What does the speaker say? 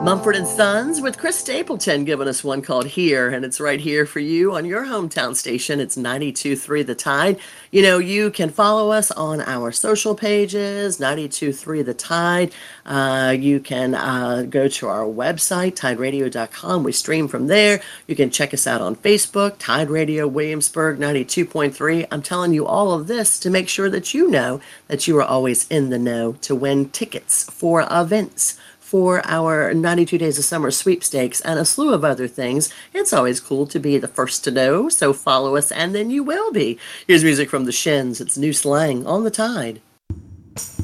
Mumford and Sons with Chris Stapleton giving us one called Here, and it's right here for you on your hometown station. It's 92.3 The Tide. You know, you can follow us on our social pages, 92.3 The Tide. You can go to our website, tideradio.com. We stream from there. You can check us out on Facebook, Tide Radio Williamsburg 92.3. I'm telling you all of this to make sure that you know that you are always in the know to win tickets for events for our 92 Days of Summer sweepstakes and a slew of other things. It's always cool to be the first to know, so follow us and then you will be. Here's music from the Shins. It's New Slang on the Tide.